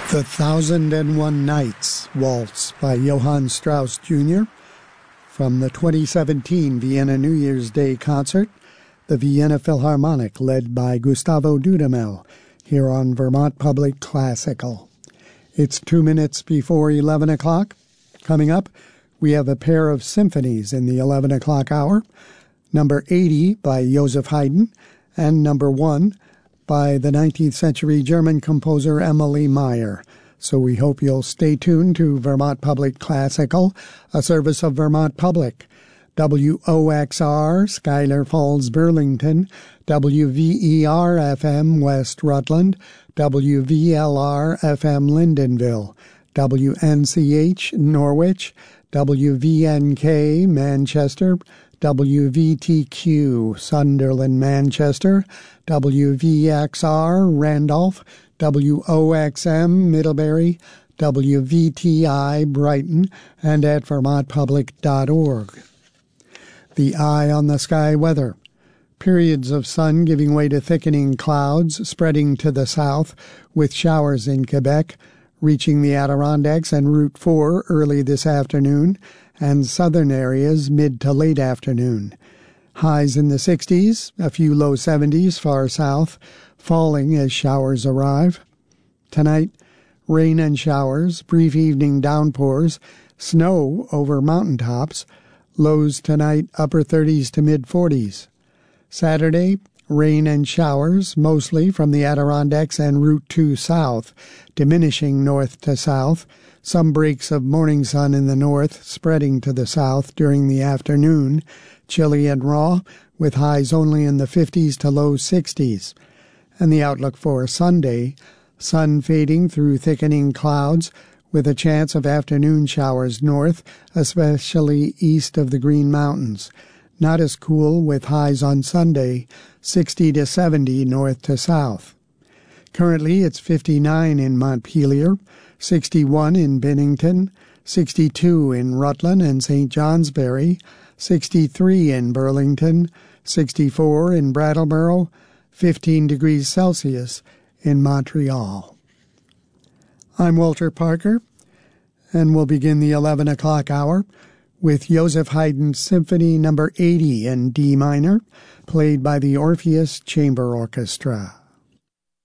The 1001 Nights Waltz by Johann Strauss Jr. from the 2017 Vienna New Year's Day concert, the Vienna Philharmonic led by Gustavo Dudamel, here on Vermont Public Classical. It's 2 minutes before 11 o'clock. Coming up, we have a pair of symphonies in the 11 o'clock hour, number 80 by Joseph Haydn and number 1 by the 19th century German composer Emily Meyer. So we hope you'll stay tuned to Vermont Public Classical, a service of Vermont Public. WOXR, Schuyler Falls, Burlington, WVER-FM, West Rutland, WVLR-FM, Lyndonville, WNCH, Norwich, WVNK, Manchester, WVTQ, Sunderland, Manchester, WVXR, Randolph, WOXM, Middlebury, WVTI, Brighton, and at vermontpublic.org. The eye on the sky weather. Periods of sun giving way to thickening clouds, spreading to the south, with showers in Quebec, reaching the Adirondacks and Route 4 early this afternoon, and southern areas mid to late afternoon. Highs in the 60s, a few low 70s far south, falling as showers arrive. Tonight, rain and showers, brief evening downpours, snow over mountaintops, lows tonight upper 30s to mid-40s. Saturday, rain and showers, mostly from the Adirondacks and Route 2 south, diminishing north to south, some breaks of morning sun in the north, spreading to the south during the afternoon, chilly and raw, with highs only in the 50s to low 60s. And the outlook for Sunday, sun fading through thickening clouds, with a chance of afternoon showers north, especially east of the Green Mountains. Not as cool, with highs on Sunday, 60 to 70 north to south. Currently, it's 59 in Montpelier, 61 in Bennington, 62 in Rutland and St. Johnsbury, 63 in Burlington, 64 in Brattleboro, 15 degrees Celsius in Montreal. I'm Walter Parker, and we'll begin the 11 o'clock hour with Joseph Haydn's Symphony No. 80 in D minor, played by the Orpheus Chamber Orchestra.